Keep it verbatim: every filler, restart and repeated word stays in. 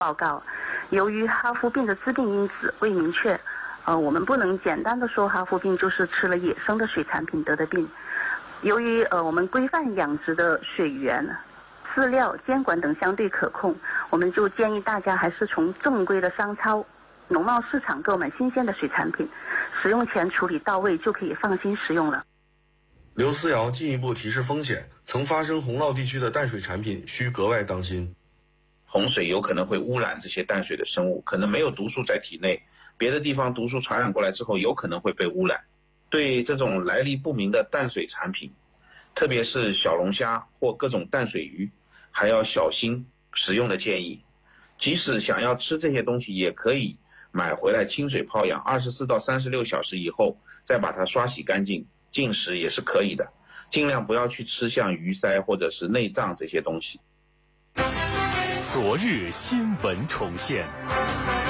报告，由于哈弗病的致病因子未明确，呃，我们不能简单的说哈弗病就是吃了野生的水产品得的病。由于呃我们规范养殖的水源、饲料监管等相对可控，我们就建议大家还是从正规的商超、农贸市场购买新鲜的水产品，使用前处理到位就可以放心食用了。 刘思瑶进一步提示风险，曾发生洪涝地区的淡水产品需格外当心。 洪水有可能会污染这些淡水的生物，可能没有毒素在体内，别的地方毒素传染过来之后有可能会被污染。对这种来历不明的淡水产品，特别是小龙虾或各种淡水鱼，还要小心食用的建议。即使想要吃这些东西，也可以买回来清水泡养，二十四到三十六小时以后再把它刷洗干净，进食也是可以的。尽量不要去吃像鱼鳃或者是内脏这些东西。 昨日新闻重现。